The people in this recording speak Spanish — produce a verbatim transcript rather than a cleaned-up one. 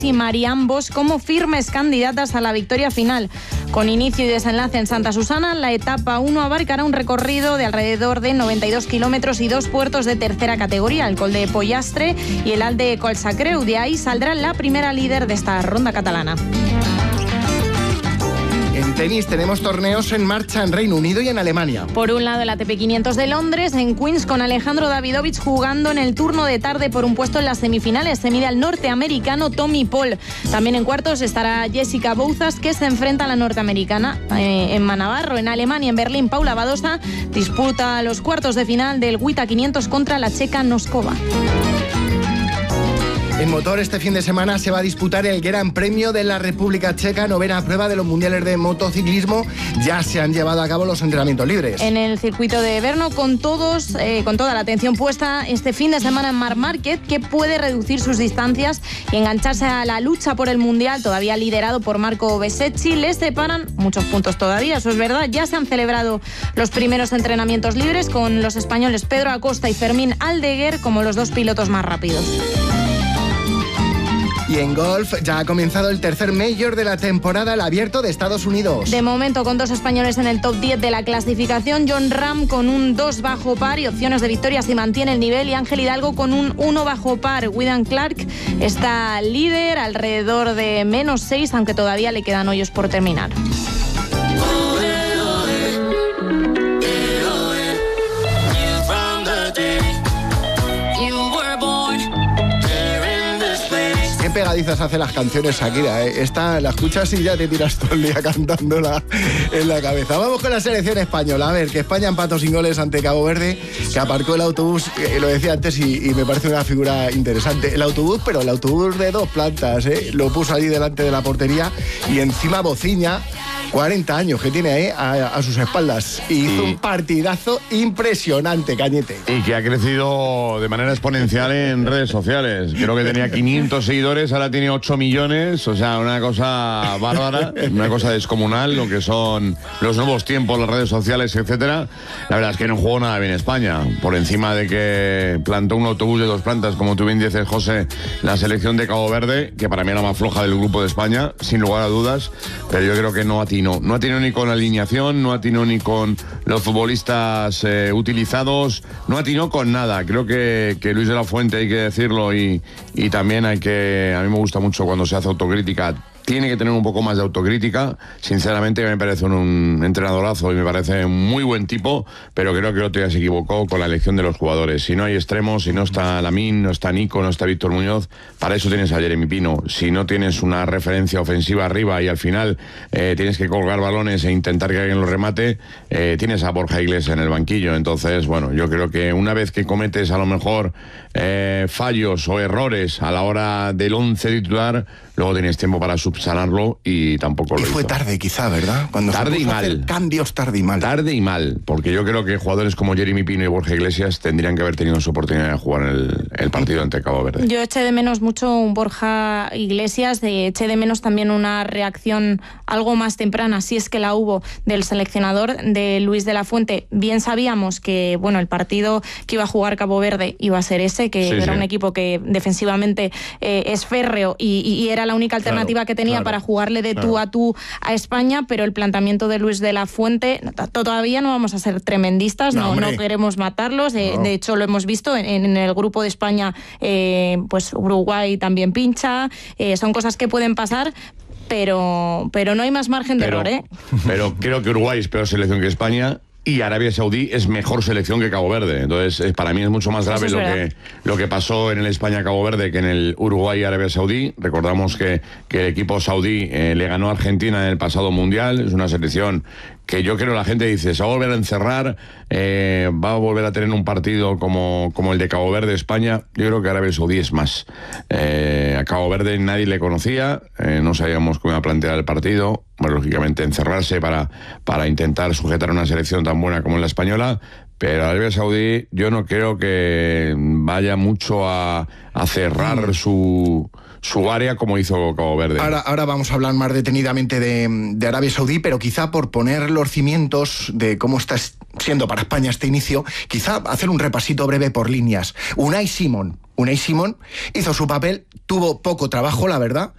y Marianne Vos como firmes candidatas a la victoria final. Con inicio y desenlace en Santa Susana, la etapa uno abarcará un recorrido de alrededor de noventa y dos kilómetros y dos puertos de tercera categoría, el Col de Pollastre y el Alt de Collsacreu. De ahí saldrá la primera líder de esta ronda catalana. En tenis tenemos torneos en marcha en Reino Unido y en Alemania. Por un lado, el A T P quinientos de Londres, en Queens, con Alejandro Davidovich jugando en el turno de tarde por un puesto en las semifinales. Se mide al norteamericano Tommy Paul. También en cuartos estará Jessica Bouzas, que se enfrenta a la norteamericana eh, en Navarro. En Alemania, en Berlín, Paula Badosa disputa los cuartos de final del W T A quinientos contra la checa Noskova. En motor, este fin de semana se va a disputar el Gran Premio de la República Checa, novena prueba de los mundiales de motociclismo. Ya se han llevado a cabo los entrenamientos libres. En el circuito de Brno, con todos, eh, con toda la atención puesta este fin de semana en Marc Márquez, que puede reducir sus distancias y engancharse a la lucha por el mundial, todavía liderado por Marco Bezzecchi. Les separan muchos puntos todavía, eso es verdad. Ya se han celebrado los primeros entrenamientos libres con los españoles Pedro Acosta y Fermín Aldeguer como los dos pilotos más rápidos. Y en golf ya ha comenzado el tercer Major de la temporada, el Abierto de Estados Unidos. De momento, con dos españoles en el top diez de la clasificación, Jon Rahm con un dos bajo par y opciones de victoria si mantiene el nivel, y Ángel Hidalgo con un uno bajo par. Wyndham Clark está líder alrededor de menos seis, aunque todavía le quedan hoyos por terminar. Pegadizas hace las canciones Shakira, ¿eh? Esta la escuchas y ya te tiras todo el día cantándola en la cabeza. Vamos con la selección española. A ver, que España empató sin goles ante Cabo Verde, que aparcó el autobús, eh, lo decía antes y, y me parece una figura interesante. El autobús, pero el autobús de dos plantas, ¿eh? Lo puso allí delante de la portería y encima bociña. cuarenta años que tiene ahí a, a sus espaldas. Y hizo sí. un partidazo impresionante, Cañete. Y que ha crecido de manera exponencial en redes sociales. Creo que tenía quinientos seguidores, ahora tiene ocho millones. O sea, una cosa bárbara, una cosa descomunal, lo que son los nuevos tiempos, las redes sociales, etcétera. La verdad es que no jugó nada bien España. Por encima de que plantó un autobús de dos plantas, como tú bien dices, José, la selección de Cabo Verde, que para mí era la más floja del grupo de España, sin lugar a dudas. Pero yo creo que no atinó. No, no atinó ni con la alineación, no atinó ni con los futbolistas eh, utilizados, no atinó con nada. Creo que, que Luis de la Fuente, hay que decirlo, y, y también hay que... A mí me gusta mucho cuando se hace autocrítica. Tiene que tener un poco más de autocrítica. Sinceramente me parece un, un entrenadorazo y me parece un muy buen tipo, pero creo que el otro día se equivocó con la elección de los jugadores. Si no hay extremos, si no está Lamine, no está Nico, no está Víctor Muñoz, para eso tienes a Jeremy Pino. Si no tienes una referencia ofensiva arriba y al final eh, tienes que colgar balones e intentar que alguien lo remate, eh, tienes a Borja Iglesias en el banquillo. Entonces, bueno, yo creo que una vez que cometes a lo mejor eh, fallos o errores a la hora del once titular, luego tienes tiempo para subsanarlo y tampoco lo y fue hizo. Tarde quizá, ¿verdad? Cuando tarde se y mal. Hacer cambios tarde y mal. Tarde y mal, porque yo creo que jugadores como Jeremy Pino y Borja Iglesias tendrían que haber tenido su oportunidad de jugar el, el partido ante Cabo Verde. Yo eché de menos mucho un Borja Iglesias, de, eché de menos también una reacción algo más temprana, si es que la hubo, del seleccionador de Luis de la Fuente. Bien sabíamos que, bueno, el partido que iba a jugar Cabo Verde iba a ser ese, que sí, era sí. un equipo que defensivamente eh, es férreo y, y era la única alternativa claro, que tenía claro, para jugarle de claro. tú a tú a España, pero el planteamiento de Luis de la Fuente, todavía no vamos a ser tremendistas, no, no, no queremos matarlos, de, no. de hecho lo hemos visto en, en el grupo de España, eh, pues Uruguay también pincha, eh, son cosas que pueden pasar, pero, pero no hay más margen de pero, error, ¿eh? Pero creo que Uruguay es peor selección que España. Y Arabia Saudí es mejor selección que Cabo Verde. Entonces, para mí es mucho más grave lo que, lo que pasó en el España-Cabo Verde que en el Uruguay-Arabia Saudí. Recordamos que, que el equipo saudí eh, le ganó a Argentina en el pasado Mundial. Es una selección que yo creo la gente dice, se va a volver a encerrar, eh, va a volver a tener un partido como, como el de Cabo Verde-España. Yo creo que Arabia Saudí es más. Eh, a Cabo Verde nadie le conocía, eh, no sabíamos cómo iba a plantear el partido. Bueno, lógicamente encerrarse para, para intentar sujetar una selección tan buena como la española, pero Arabia Saudí yo no creo que vaya mucho a, a cerrar mm. su... su área como hizo Cabo Verde. Ahora, ahora vamos a hablar más detenidamente de, de Arabia Saudí, pero quizá por poner los cimientos de cómo está siendo para España este inicio, quizá hacer un repasito breve por líneas. Unai Simón. Unai Simón hizo su papel, tuvo poco trabajo, la verdad,